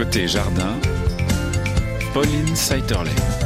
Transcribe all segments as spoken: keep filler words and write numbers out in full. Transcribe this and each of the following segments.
Côté jardin, Pauline Seiterle.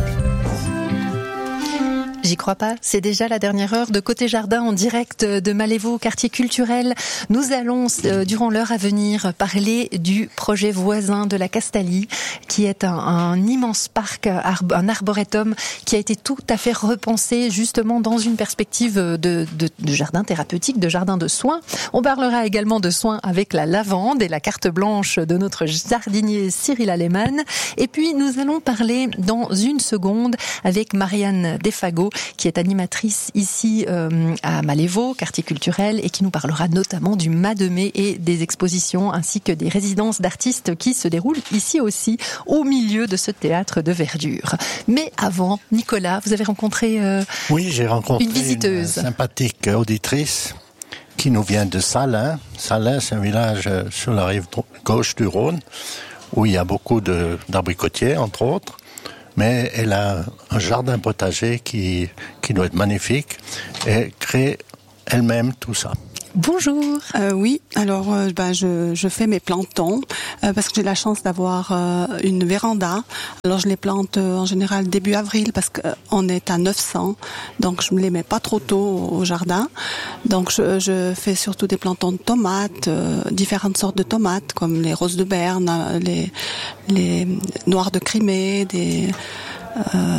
J'y crois pas, c'est déjà la dernière heure de Côté Jardin en direct de Malévo, quartier culturel. Nous allons, euh, durant l'heure à venir, parler du projet voisin de la Castalie, qui est un, un immense parc, un arboretum, qui a été tout à fait repensé justement dans une perspective de, de, de jardin thérapeutique, de jardin de soins. On parlera également de soins avec la lavande et la carte blanche de notre jardinier Cyril Aleman. Et puis nous allons parler dans une seconde avec Marianne Defago, qui est animatrice ici euh, à Malévo, quartier culturel, et qui nous parlera notamment du Mas de Mai et des expositions ainsi que des résidences d'artistes qui se déroulent ici aussi au milieu de ce théâtre de verdure. Mais avant, Nicolas, vous avez rencontré euh, oui, j'ai rencontré une visiteuse, une sympathique auditrice qui nous vient de Salins. Salins, c'est un village sur la rive gauche du Rhône où il y a beaucoup de, d'abricotiers, entre autres. Mais elle a un jardin potager qui, qui doit être magnifique et crée elle-même tout ça. Bonjour. Euh, oui, alors euh, ben, je, je fais mes plantons euh, parce que j'ai la chance d'avoir euh, une véranda. Alors je les plante euh, en général début avril parce qu'on est à neuf cents, donc je ne les mets pas trop tôt au jardin. Donc je, je fais surtout des plantons de tomates, euh, différentes sortes de tomates comme les roses de Berne, les, les noires de Crimée, des... Euh,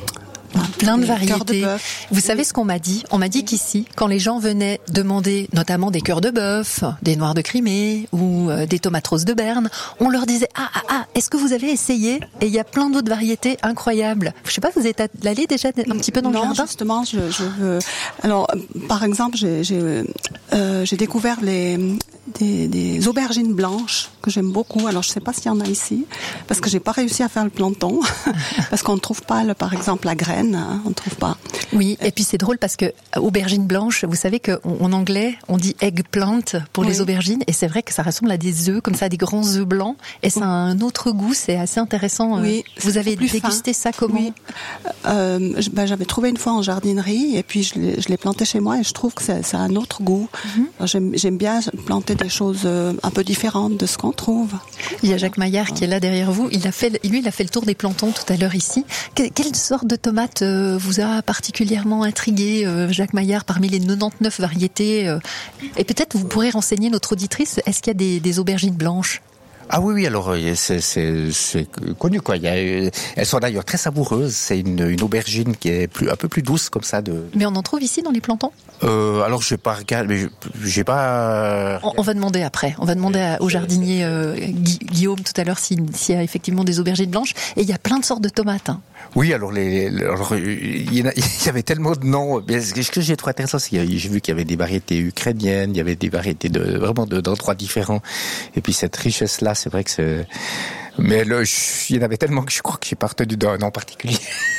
Plein de variétés. De Vous savez ce qu'on m'a dit ? On m'a dit qu'ici, quand les gens venaient demander notamment des cœurs de bœuf, des noirs de Crimée ou euh, des tomates roses de Berne, on leur disait « Ah, ah, ah, est-ce que vous avez essayé ?» Et il y a plein d'autres variétés incroyables. Je sais pas, vous êtes allé déjà un petit peu dans non, le jardin ? Non, justement, je, je veux... Alors, par exemple, j'ai, j'ai, euh, j'ai découvert les... Des, des aubergines blanches que j'aime beaucoup. Alors, je sais pas s'il y en a ici, parce que j'ai pas réussi à faire le planton, parce qu'on ne trouve pas, le, par exemple, la graine, hein, on ne trouve pas. Oui, et puis c'est drôle parce que aubergine blanche, vous savez qu'en anglais, on dit eggplant pour oui. les aubergines, et c'est vrai que ça ressemble à des œufs, comme ça, des grands œufs blancs, et ça a un autre goût, c'est assez intéressant. Oui, vous avez dégusté ça comment ? Oui. euh, ben, J'avais trouvé une fois en jardinerie, et puis je l'ai, je l'ai planté chez moi, et je trouve que ça, ça a un autre goût. Mm-hmm. Alors, j'aime, j'aime bien planter des choses un peu différentes de ce qu'on trouve. Il y a Jacques Maillard qui est là derrière vous. Il a fait, lui, il a fait le tour des plantons tout à l'heure ici. Quelle sorte de tomate vous a particulièrement intrigué, Jacques Maillard, parmi les quatre-vingt-dix-neuf variétés ? Et peut-être vous pourrez renseigner notre auditrice, est-ce qu'il y a des, des aubergines blanches ? Ah oui, oui, alors c'est, c'est, c'est connu, quoi. Il y a, elles sont d'ailleurs très savoureuses. C'est une, une aubergine qui est plus, un peu plus douce, comme ça. De... Mais on en trouve ici dans les plantons ? euh, Alors, je n'ai pas regardé, j'ai pas... On, on va demander après. On va demander à, au jardinier euh, Guillaume tout à l'heure s'il, s'il y a effectivement des aubergines blanches. Et il y a plein de sortes de tomates, hein. Oui, alors, les, alors il, y a, il y avait tellement de noms. Mais ce que j'ai trouvé intéressant, c'est que j'ai vu qu'il y avait des variétés ukrainiennes, il y avait des variétés de vraiment de, d'endroits différents. Et puis cette richesse-là, c'est vrai que c'est... Mais là, il y en avait tellement que je crois que j'ai pas retenu d'un nom particulier.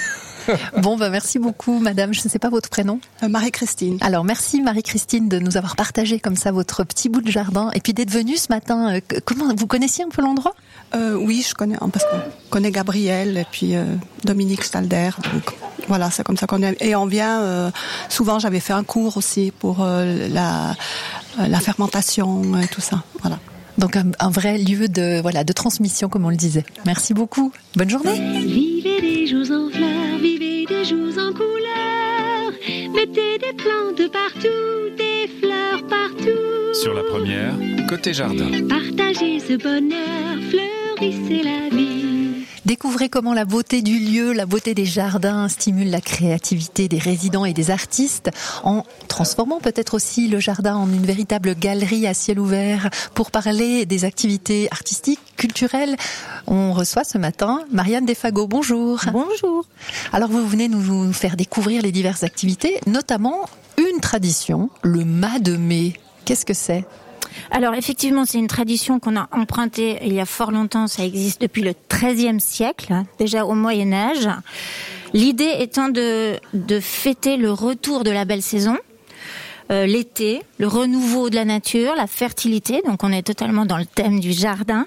Bon, ben merci beaucoup, madame. Je ne sais pas votre prénom. Euh, Marie-Christine. Alors, merci Marie-Christine de nous avoir partagé comme ça votre petit bout de jardin et puis d'être venue ce matin. Comment vous connaissiez un peu l'endroit ? euh, Oui, je connais, parce qu'on connaît Gabriel et puis euh, Dominique Stalder. Donc voilà, c'est comme ça qu'on est. Et on vient. Euh, souvent, j'avais fait un cours aussi pour euh, la la fermentation et tout ça. Voilà. Donc un, un vrai lieu de voilà de transmission, comme on le disait. Merci beaucoup. Bonne journée. Vivez des jours en fleurs, vivez des jours en couleurs. Mettez des plantes partout, des fleurs partout. Sur la première, Côté Jardin. Partagez ce bonheur, fleurissez la vie. Découvrez comment la beauté du lieu, la beauté des jardins stimule la créativité des résidents et des artistes en transformant peut-être aussi le jardin en une véritable galerie à ciel ouvert. Pour parler des activités artistiques, culturelles, on reçoit ce matin Marianne Defago. Bonjour. Bonjour. Alors vous venez nous faire découvrir les diverses activités, notamment une tradition, le Mas de Mai. Qu'est-ce que c'est ? Alors effectivement, c'est une tradition qu'on a empruntée il y a fort longtemps, ça existe depuis le treizième siècle, déjà au Moyen-Âge. L'idée étant de, de fêter le retour de la belle saison, euh, l'été, le renouveau de la nature, la fertilité, donc on est totalement dans le thème du jardin.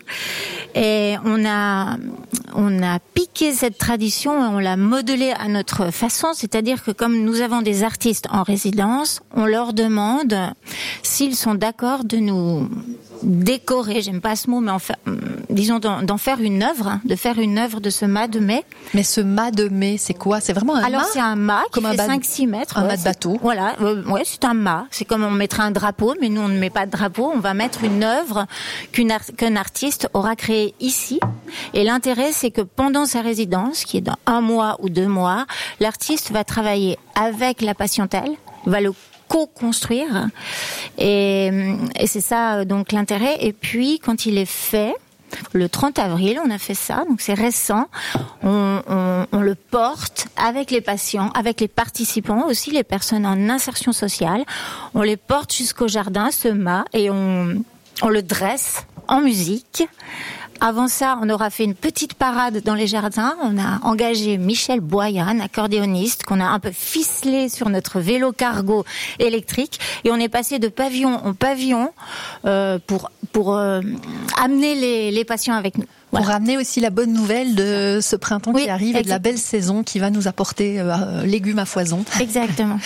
Et on a, on a piqué cette tradition et on l'a modelée à notre façon, c'est-à-dire que comme nous avons des artistes en résidence, on leur demande s'ils sont d'accord de nous décorer, j'aime pas ce mot, mais en fa- disons d'en, d'en faire une œuvre, hein, de faire une œuvre de ce mât de mai. Mais ce mât de mai, c'est quoi? C'est vraiment un Alors mât c'est un mât qui comme fait un bas- cinq six mètres. un ouais, mât de c'est- bateau. Voilà, euh, ouais, c'est un mât. C'est comme on mettrait un drapeau, mais nous on ne met pas de drapeau. On va mettre une œuvre qu'une ar- qu'un artiste aura créée ici. Et l'intérêt, c'est que pendant sa résidence, qui est dans un mois ou deux mois, l'artiste va travailler avec la patientèle, va le co-construire. Et, et c'est ça donc l'intérêt. Et puis quand il est fait, le trente avril, on a fait ça, donc c'est récent. On, on, on le porte avec les patients, avec les participants, aussi les personnes en insertion sociale. On les porte jusqu'au jardin, ce mât, et on, on le dresse en musique. Avant ça, on aura fait une petite parade dans les jardins. On a engagé Michel Boyan, accordéoniste, qu'on a un peu ficelé sur notre vélo cargo électrique. Et on est passé de pavillon en pavillon euh, pour, pour euh, amener les, les patients avec nous. Voilà. Pour ramener aussi la bonne nouvelle de ce printemps Oui, qui arrive et de la belle saison qui va nous apporter euh, légumes à foison. Exactement.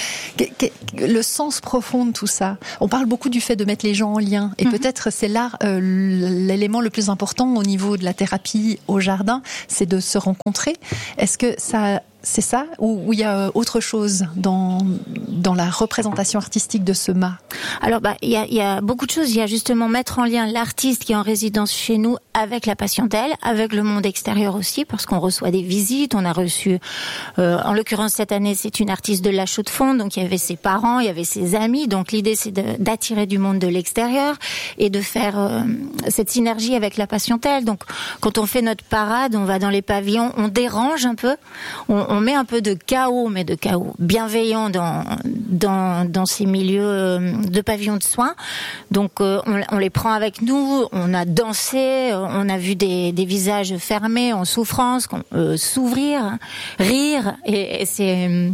Le sens profond de tout ça. On parle beaucoup du fait de mettre les gens en lien. Et mm-hmm. peut-être c'est là euh, l'élément le plus important au niveau de la thérapie au jardin, c'est de se rencontrer. Est-ce que ça... C'est ça ou il y a autre chose dans dans la représentation artistique de ce mât? Alors bah il y a il y a beaucoup de choses. Il y a justement mettre en lien l'artiste qui est en résidence chez nous avec la patientèle, avec le monde extérieur aussi, parce qu'on reçoit des visites. On a reçu, euh, en l'occurrence cette année, c'est une artiste de La Chaux-de-Fonds, donc il y avait ses parents, il y avait ses amis. Donc l'idée c'est de, d'attirer du monde de l'extérieur et de faire euh, cette synergie avec la patientèle. Donc quand on fait notre parade, on va dans les pavillons, on dérange un peu, on, on met un peu de chaos, mais de chaos bienveillant dans dans dans ces milieux de pavillons de soins. Donc euh, on, on les prend avec nous, on a dansé, on a vu des des visages fermés en souffrance, euh, s'ouvrir, rire, et, et c'est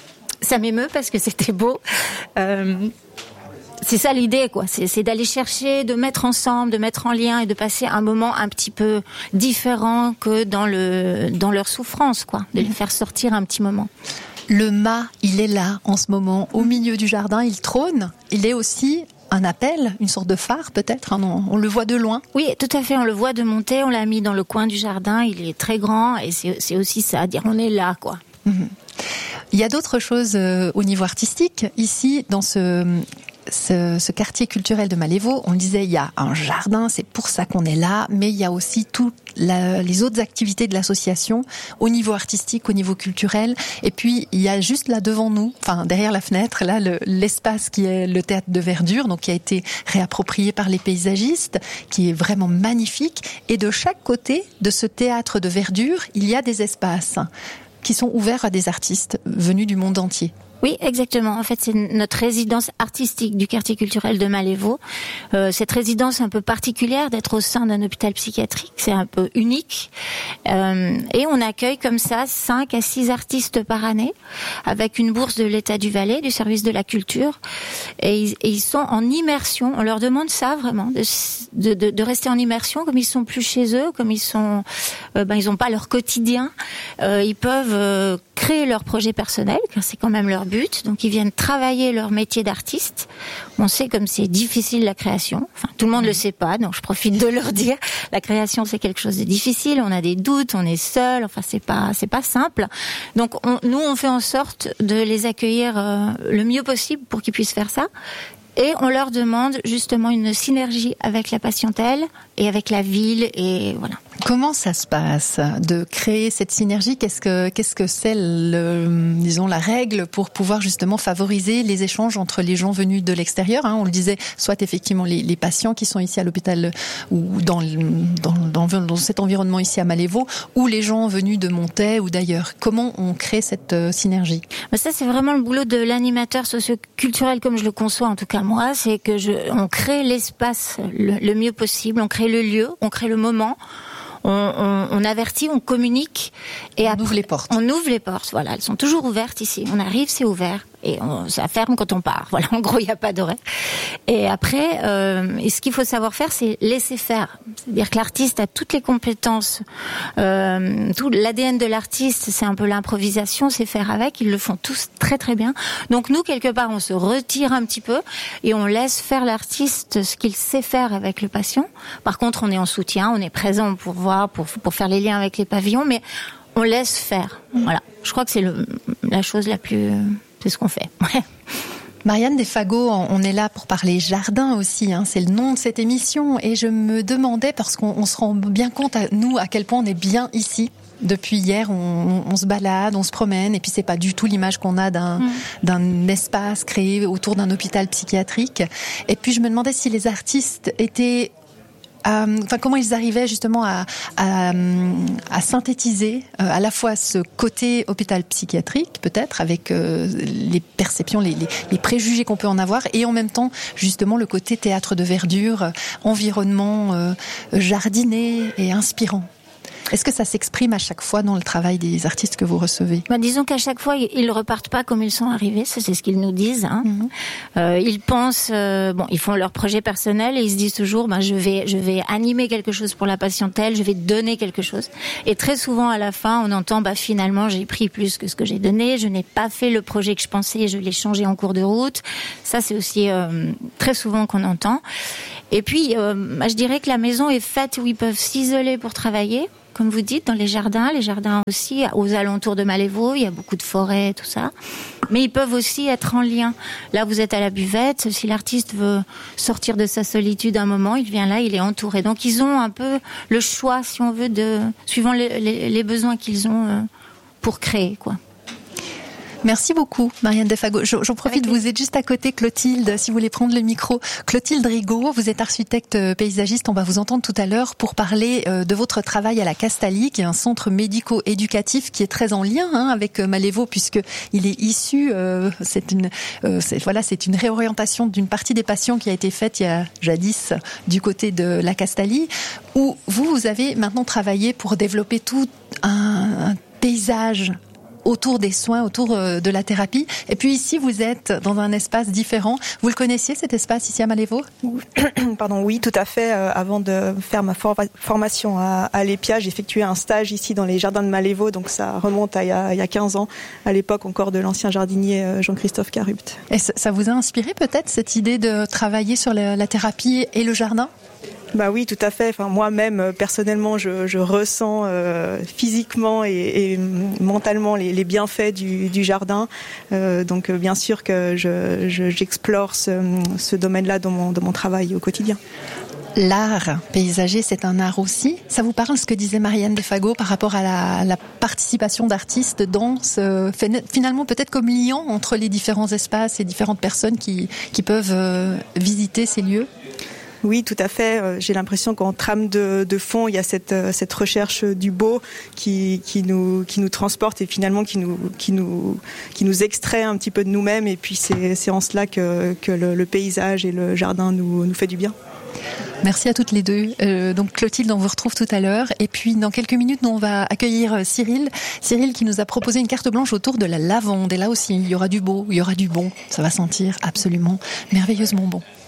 ça m'émeut parce que c'était beau. Euh, C'est ça l'idée, quoi. C'est, c'est d'aller chercher, de mettre ensemble, de mettre en lien et de passer un moment un petit peu différent que dans le dans leur souffrance, quoi. De les faire sortir un petit moment. Le mât, il est là en ce moment, au milieu du jardin, il trône. Il est aussi un appel, une sorte de phare peut-être. Hein, on, on le voit de loin. Oui, tout à fait. On le voit de monter. On l'a mis dans le coin du jardin. Il est très grand et c'est, c'est aussi ça, dire on est là, quoi. Mmh. Il y a d'autres choses euh, au niveau artistique ici dans ce Ce, ce quartier culturel de Malévo. On le disait, il y a un jardin, c'est pour ça qu'on est là, mais il y a aussi toutes les autres activités de l'association au niveau artistique, au niveau culturel. Et puis, il y a juste là devant nous, enfin derrière la fenêtre, là le, l'espace qui est le théâtre de verdure, donc qui a été réapproprié par les paysagistes, qui est vraiment magnifique. Et de chaque côté de ce théâtre de verdure, il y a des espaces qui sont ouverts à des artistes venus du monde entier. Oui, exactement. En fait, c'est notre résidence artistique du quartier culturel de Malévo. Euh, cette résidence un peu particulière d'être au sein d'un hôpital psychiatrique, c'est un peu unique. Euh, et on accueille comme ça cinq à six artistes par année, avec une bourse de l'État du Valais, du service de la culture. Et ils, et ils sont en immersion. On leur demande ça vraiment, de, de, de rester en immersion, comme ils sont plus chez eux, comme ils sont, euh, ben ils ont pas leur quotidien. Euh, ils peuvent euh, créer leur projet personnel, car c'est quand même leur but. Donc ils viennent travailler leur métier d'artiste. On sait comme c'est difficile la création. Enfin, tout le monde le sait pas, donc je profite de leur dire. La création, c'est quelque chose de difficile. On a des doutes, on est seul. Enfin, c'est pas, c'est pas simple. Donc on, nous, on fait en sorte de les accueillir euh, le mieux possible pour qu'ils puissent faire ça. Et on leur demande justement une synergie avec la patientèle et avec la ville, et voilà. Comment ça se passe de créer cette synergie? Qu'est-ce que qu'est-ce que c'est, le, disons, la règle pour pouvoir justement favoriser les échanges entre les gens venus de l'extérieur, hein, on le disait, soit effectivement les, les patients qui sont ici à l'hôpital ou dans, dans, dans, dans cet environnement ici à Malévo, ou les gens venus de Montaix ou d'ailleurs. Comment on crée cette euh, synergie? Ça, c'est vraiment le boulot de l'animateur socio-culturel, comme je le conçois en tout cas moi, c'est que je, on crée l'espace le, le mieux possible, on crée le lieu, on crée le moment. On, on, on avertit, on communique et on après, ouvre les portes. On ouvre les portes, voilà, elles sont toujours ouvertes ici. On arrive, c'est ouvert. Et on, ça ferme quand on part. Voilà, en gros, il n'y a pas d'horaire. Et après, euh, et ce qu'il faut savoir faire, c'est laisser faire. C'est-à-dire que l'artiste a toutes les compétences. Euh, tout l'A D N de l'artiste, c'est un peu l'improvisation, c'est faire avec. Ils le font tous très très bien. Donc nous, quelque part, on se retire un petit peu et on laisse faire l'artiste ce qu'il sait faire avec le patient. Par contre, on est en soutien, on est présent pour voir, pour pour faire les liens avec les pavillons, mais on laisse faire. Voilà. Je crois que c'est le, la chose la plus... C'est ce qu'on fait. Ouais. Marianne Desfagot, on est là pour parler jardin aussi, hein, c'est le nom de cette émission. Et je me demandais, parce qu'on on se rend bien compte, à nous, à quel point on est bien ici. Depuis hier, on, on se balade, on se promène, et puis c'est pas du tout l'image qu'on a d'un, mmh. d'un espace créé autour d'un hôpital psychiatrique. Et puis je me demandais si les artistes étaient... Euh, enfin, comment ils arrivaient justement à, à, à synthétiser euh, à la fois ce côté hôpital psychiatrique, peut-être, avec euh, les perceptions, les, les, les préjugés qu'on peut en avoir, et en même temps, justement, le côté théâtre de verdure, euh, environnement euh, jardiné et inspirant. Est-ce que ça s'exprime à chaque fois dans le travail des artistes que vous recevez ? Bah, disons qu'à chaque fois, ils ne repartent pas comme ils sont arrivés, ça c'est ce qu'ils nous disent. Hein. Mmh. Euh, ils pensent, euh, bon, ils font leur projet personnel et ils se disent toujours, bah, je vais, je vais animer quelque chose pour la patientèle, je vais donner quelque chose. Et très souvent, à la fin, on entend, bah, finalement, j'ai pris plus que ce que j'ai donné, je n'ai pas fait le projet que je pensais, je l'ai changé en cours de route. Ça, c'est aussi euh, très souvent qu'on entend. Et puis, euh, bah, je dirais que la maison est faite où ils peuvent s'isoler pour travailler. Comme vous dites, dans les jardins, les jardins aussi, aux alentours de Malévo, il y a beaucoup de forêts, tout ça. Mais ils peuvent aussi être en lien. Là, vous êtes à la buvette, si l'artiste veut sortir de sa solitude un moment, il vient là, il est entouré. Donc ils ont un peu le choix, si on veut, de suivant les, les, les besoins qu'ils ont pour créer, quoi. Merci beaucoup, Marianne Desfagot. J'en profite, vous êtes juste à côté, Clotilde, si vous voulez prendre le micro. Clotilde Rigaud, vous êtes architecte paysagiste, on va vous entendre tout à l'heure pour parler de votre travail à la Castalie, qui est un centre médico-éducatif qui est très en lien hein, avec Malévo, puisqu'il est issu, euh, c'est une, euh, c'est, voilà, c'est une réorientation d'une partie des patients qui a été faite il y a jadis du côté de la Castalie, où vous, vous avez maintenant travaillé pour développer tout un, un paysage autour des soins, autour de la thérapie. Et puis ici, vous êtes dans un espace différent. Vous le connaissiez, cet espace ici à Malévo ? Pardon, oui, tout à fait. Euh, avant de faire ma for- formation à, à l'Épia, j'ai effectué un stage ici dans les jardins de Malévo, donc ça remonte à il y a, il y a quinze ans, à l'époque encore de l'ancien jardinier euh, Jean-Christophe Carupt. Et ça, ça vous a inspiré peut-être cette idée de travailler sur la, la thérapie et le jardin ? Bah oui, tout à fait. Enfin, moi-même, personnellement, je, je ressens euh, physiquement et, et mentalement les, les bienfaits du, du jardin. Euh, donc, bien sûr que je, je, j'explore ce, ce domaine-là dans mon, dans mon travail au quotidien. L'art paysager, c'est un art aussi. Ça vous parle ce que disait Marianne Desfagot par rapport à la, la participation d'artistes dans ce, finalement peut-être comme liant entre les différents espaces et différentes personnes qui, qui peuvent euh, visiter ces lieux ? Oui, tout à fait. J'ai l'impression qu'en trame de, de fond, il y a cette, cette recherche du beau qui, qui nous, qui nous transporte et finalement qui nous, qui nous, qui nous extrait un petit peu de nous-mêmes. Et puis c'est, c'est en cela que, que le, le paysage et le jardin nous, nous fait du bien. Merci à toutes les deux. Euh, donc Clotilde, on vous retrouve tout à l'heure. Et puis dans quelques minutes, nous on va accueillir Cyril. Cyril qui nous a proposé une carte blanche autour de la lavande. Et là aussi, il y aura du beau, il y aura du bon. Ça va sentir absolument merveilleusement bon.